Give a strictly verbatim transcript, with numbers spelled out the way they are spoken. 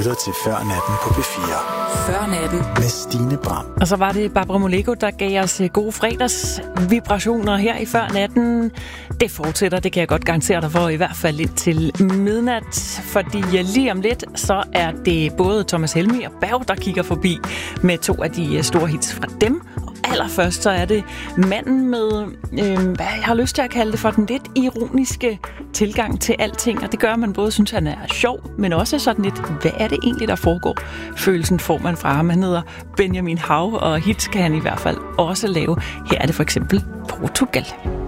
lytter til Før Natten på P fire. Før Natten. Med Stine Bram. Og så var det Barbara Moleko, der gav os gode fredagsvibrationer her i Før Natten. Det fortsætter, det kan jeg godt garantere dig for, i hvert fald lidt til midnat. Fordi lige om lidt, så er det både Thomas Helmig og Berg, der kigger forbi med to af de store hits fra dem. Og allerførst så er det manden med, øh, hvad jeg har lyst til at kalde det for, den lidt ironiske tilgang til alting. Og det gør, at man både synes, han er sjov, men også sådan lidt, hvad er det egentlig, der foregår? Følelsen får man fra ham. Han hedder Benjamin Hav, og hits kan han i hvert fald også lave. Her er det for eksempel Portugal.